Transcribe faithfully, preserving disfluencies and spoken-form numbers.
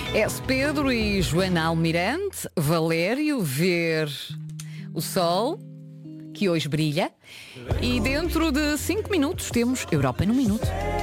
S. Pedro e Joana Almirante, Valério, ver o sol, que hoje brilha. E dentro de cinco minutos temos Europa no Minuto.